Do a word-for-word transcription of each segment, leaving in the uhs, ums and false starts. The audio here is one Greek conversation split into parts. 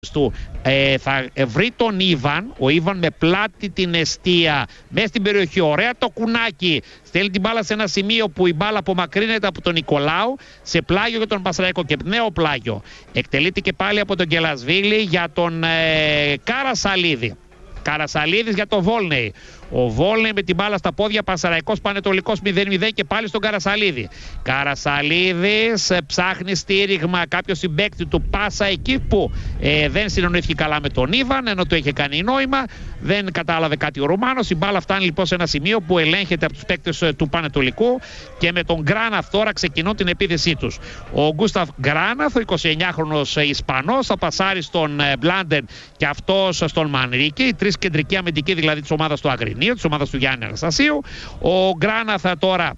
του ε, θα βρει τον Ήβαν. Ο Ήβαν με πλάτη την εστία μέσα στην περιοχή. Ωραία το κουνάκι. Στέλνει την μπάλα σε ένα σημείο που η μπάλα απομακρύνεται από τον Νικολάου σε πλάγιο για τον Πασαραϊκό και νέο πλάγιο. Εκτελείται και πάλι από τον Γκελασβίλη για τον ε, Καρασαλίδη. Καρασαλίδης για τον Βόλνεϊ. Ο Βόλνεϊ με την μπάλα στα πόδια, Πασαραϊκός Πανετολικός μηδέν μηδέν και πάλι στον Καρασαλίδη. Καρασαλίδης ψάχνει στήριγμα, κάποιο συμπαίκτη του, πάσα εκεί που ε, δεν συνεννοήθηκε καλά με τον Ήβαν, ενώ το είχε κάνει νόημα. Δεν κατάλαβε κάτι ο Ρουμάνος. Η μπάλα φτάνει λοιπόν σε ένα σημείο που ελέγχεται από τους παίκτες του Πανετολικού και με τον Γκράναθ τώρα ξεκινούν την επίθεσή τους. Ο Γκούσταφ Γκράναθ, ο εικοσιεννιάχρονος Ισπανός, θα πασάρει στον Μπλάντεν και αυτός στον Μανρίκη. Οι τρεις κεντρικοί αμυντικοί δηλαδή της ομάδας του Αγρινίου, της ομάδας του Γιάννη Αναστασίου. Ο Γκράναθ τώρα,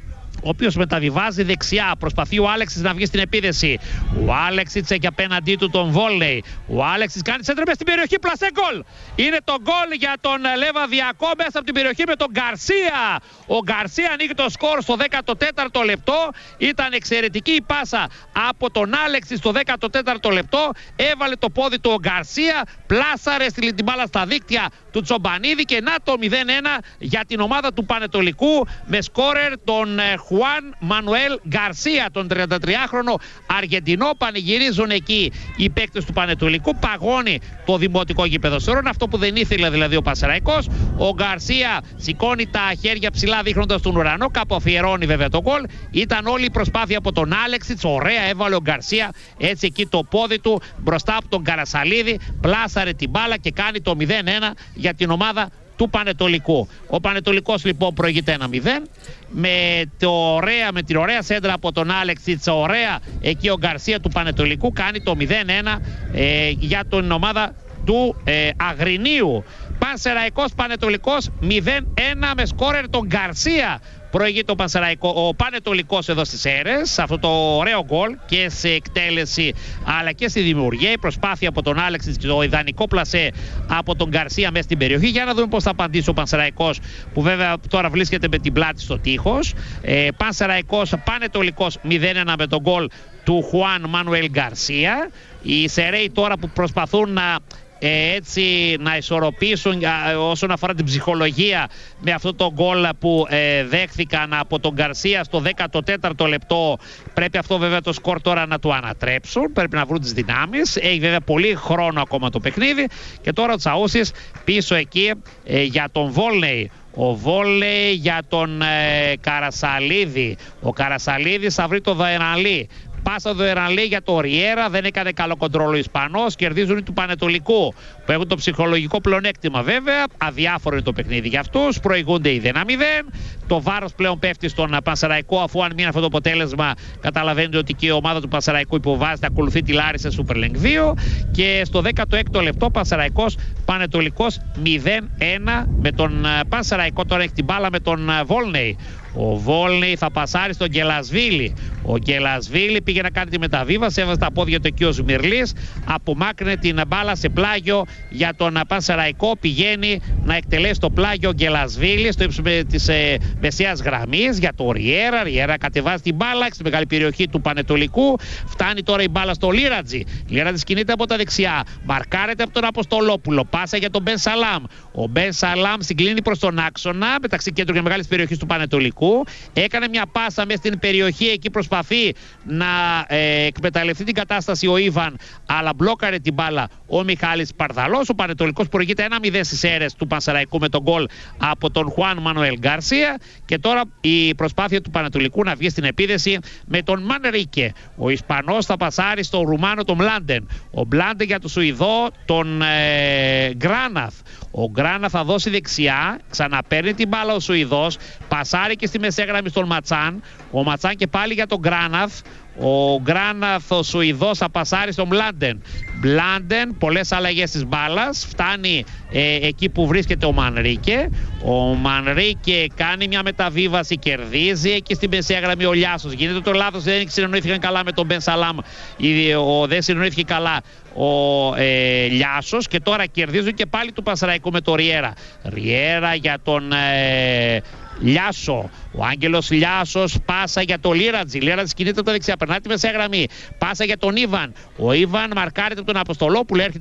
ο οποίος μεταβιβάζει δεξιά, προσπαθεί ο Άλεξης να βγει στην επίθεση. Ο Άλεξης έχει απέναντί του τον Βόλνεϊ. Ο Άλεξης κάνει σέντρα μες στην περιοχή, πλασέ γκολ. Είναι το γκολ για τον Λεβαδιακό μέσα από την περιοχή με τον Γκαρσία. Ο Γκαρσία ανοίγει το σκορ στο δέκατο τέταρτο λεπτό. Ήταν εξαιρετική η πάσα από τον Άλεξη στο δέκατο τέταρτο λεπτό. Έβαλε το πόδι του ο Γκαρσία, πλάσαρε στείλει την μπάλα στα δίκτυα του Τσομπανίδη και να το μηδέν ένα για την ομάδα του Πανετολικού με σκόρερ τον Χουάν Μανουέλ Γκαρσία, τον τριαντατριάχρονο Αργεντινό. Πανηγυρίζουν εκεί οι παίκτες του Πανετολικού. Παγώνει το δημοτικό γήπεδο Σερών, αυτό που δεν ήθελε δηλαδή ο Πασαραϊκός. Ο Γκαρσία σηκώνει τα χέρια ψηλά δείχνοντας τον ουρανό, κάπου αφιερώνει βέβαια το γκολ. Ήταν όλη η προσπάθεια από τον Άλεξιτς. Ωραία έβαλε ο Γκαρσία έτσι εκεί το πόδι του μπροστά από τον Καρασαλίδη. Πλάσαρε την μπάλα και κάνει το μηδέν ένα για την ομάδα του Πανετολικού. Ο Πανετολικός λοιπόν προηγείται ένα μηδέν με, το ωραία, με την ωραία σέντρα από τον Άλεξιτς. Ωραία εκεί ο Γκαρσία του Πανετολικού κάνει το μηδέν ένα ε, για την ομάδα του ε, Αγρινίου. Πασαραϊκός Πανετολικός μηδέν ένα με σκόρερ τον Γκαρσία. Προηγείται ο, ο Πανετολικός εδώ στις αίρες, αυτό το ωραίο γκολ και σε εκτέλεση αλλά και στη δημιουργία. Η προσπάθεια από τον Άλεξης και το ιδανικό πλασέ από τον Γκαρσία μέσα στην περιοχή. Για να δούμε πώς θα απαντήσει ο Πανσεραϊκός, που βέβαια τώρα βρίσκεται με την πλάτη στο τείχος. Ε, Πανσεραϊκός Πανετολικός μηδέν ένα με τον γκολ του Χουάν Μανουέλ Γκαρσία. Οι Σεραίοι τώρα που προσπαθούν να Ε, έτσι να ισορροπήσουν ε, όσον αφορά την ψυχολογία με αυτό το γκολ που ε, δέχθηκαν από τον Γκαρσία στο δέκατο τέταρτο λεπτό. Πρέπει αυτό βέβαια το σκορ τώρα να το ανατρέψουν, πρέπει να βρουν τις δυνάμεις. Έχει βέβαια πολύ χρόνο ακόμα το παιχνίδι και τώρα ο Τσαούσης πίσω εκεί ε, για τον Βόλνεϊ. Ο Βόλνεϊ για τον ε, Καρασαλίδη. Ο Καρασαλίδης θα βρει το Δαεραλή. Πάσα το Ερανλή για το Ριέρα, δεν έκανε καλό κοντρόλ ο Ισπανός. Κερδίζουν οι του Πανετολικού που έχουν το ψυχολογικό πλεονέκτημα βέβαια. Αδιάφορο είναι το παιχνίδι για αυτούς. Προηγούνται ήδη ένα μηδέν. Το βάρος πλέον πέφτει στον Πανσεραϊκό, αφού αν μείνει αυτό το αποτέλεσμα, καταλαβαίνετε ότι και η ομάδα του Πανσεραϊκού υποβάζεται, ακολουθεί τη Λάρισα Super League δύο. Και στο δέκατο έκτο λεπτό Πανσεραϊκός Πανετολικός μηδέν ένα με τον Πανσεραϊκό. Τώρα έχει την μπάλα με τον Βόλνεϊ. Ο Βόλνεϊ θα πασάρει στον Γκελασβίλη. Ο Γκελασβίλη πήγε να κάνει τη μεταβίβαση, έβαζε τα πόδια του εκεί ο Σμυρλής, απομάκρυνε την μπάλα σε πλάγιο για τον Πανσεραϊκό. Πηγαίνει να εκτελέσει το πλάγιο ο Γκελασβίλη στο ύψος της ε, μεσαίας γραμμής για το Ριέρα. Ριέρα κατεβάζει την μπάλα στη μεγάλη περιοχή του Πανετολικού. Φτάνει τώρα η μπάλα στο Λίρατζι. Λίρατζι κινείται από τα δεξιά. Μαρκάρεται από τον Αποστολόπουλο. Πάσα για τον Μπεν Σαλάμ. Ο Μπεν Σαλάμ συγκλίνει προς τον άξονα μεταξύ κέντρου και μεγάλης περιοχής του Πανετολικού. Έκανε μια πάσα μέσα στην περιοχή, εκεί προσπαθεί να ε, εκμεταλλευτεί την κατάσταση ο Ήβαν, αλλά μπλόκαρε την μπάλα ο Μιχάλης Παρδαλός. Ο Πανετολικός προηγείται ένα μηδέν στις αίρες του Πανσεραϊκού με τον γκολ από τον Χουάν Μανουέλ Γκαρσία. Και τώρα η προσπάθεια του Πανετολικού να βγει στην επίθεση με τον Μανρίκε. Ο Ισπανός θα πασάρει στον Ρουμάνο τον Μπλάντεν. Ο Μπλάντεν για τον Σουηδό τον ε, Γκράναθ. Ο Γκράνα θα δώσει δεξιά, ξαναπαίρνει την μπάλα ο Σουηδός, πασάρει και στη μεσαία γραμμή στον Ματσάν. Ο Ματσάν και πάλι για τον Γκράναθ. Ο Γκράναθ ο Σουηδός θα πασάρει στον Μπλάντεν. Μπλάντεν, πολλές αλλαγές της μπάλας. Φτάνει ε, εκεί που βρίσκεται ο Μανρίκε. Ο Μανρίκε κάνει μια μεταβίβαση, κερδίζει εκεί στη μεσαία γραμμή ο Λιάσος. Γίνεται το λάθος, δεν συνεννοήθηκαν καλά με τον Μπεν Σαλάμ. Ο, δεν συνεννοήθηκε καλά ο ε, Λιάσος και τώρα κερδίζουν και πάλι του Πανσεραϊκού με το Ριέρα. Ριέρα για τον ε, Λιάσο. Ο Άγγελος Λιάσος, πάσα για το Λίρατζι. Λίρατζι κινείται από τα δεξιά, περνά τη μεσαία γραμμή. Πάσα για τον Ήβαν. Ο Ήβαν μαρκάρεται από τον Αποστολόπουλο, έρχεται